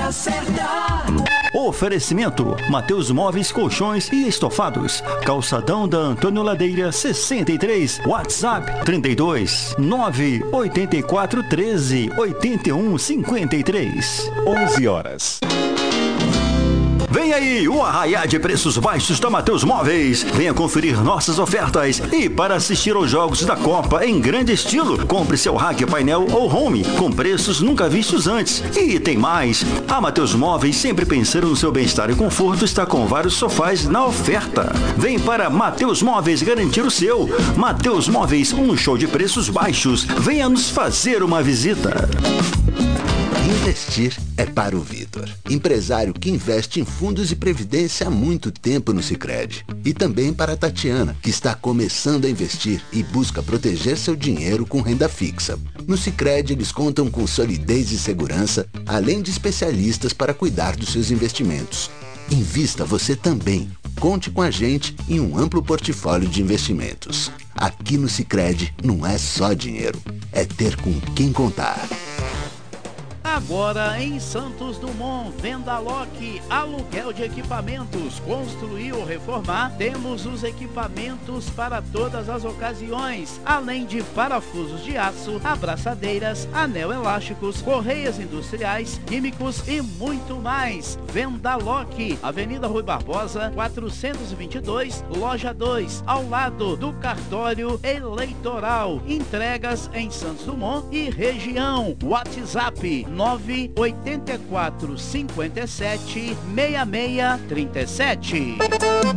hora certa. Oferecimento: Mateus Móveis, Colchões e Estofados. Calçadão da Antônio Ladeira 63. WhatsApp 32 984 13 81 53. 11 horas. Vem aí o arraiá de preços baixos da Mateus Móveis. Venha conferir nossas ofertas e para assistir aos jogos da Copa em grande estilo, compre seu rack, painel ou home com preços nunca vistos antes. E tem mais, a Mateus Móveis, sempre pensando no seu bem-estar e conforto, está com vários sofás na oferta. Vem para Mateus Móveis garantir o seu. Mateus Móveis, um show de preços baixos. Venha nos fazer uma visita. Investir é para o Vitor, empresário que investe em fundos e previdência há muito tempo no Sicredi. E também para a Tatiana, que está começando a investir e busca proteger seu dinheiro com renda fixa. No Sicredi, eles contam com solidez e segurança, além de especialistas para cuidar dos seus investimentos. Invista você também. Conte com a gente em um amplo portfólio de investimentos. Aqui no Sicredi não é só dinheiro, é ter com quem contar. Agora em Santos Dumont, Venda Lock, aluguel de equipamentos, construir ou reformar, temos os equipamentos para todas as ocasiões, além de parafusos de aço, abraçadeiras, anel elásticos, correias industriais, químicos e muito mais. Venda Lock, Avenida Rui Barbosa, 422, Loja 2, ao lado do cartório eleitoral. Entregas em Santos Dumont e região. WhatsApp 984 57 66 37.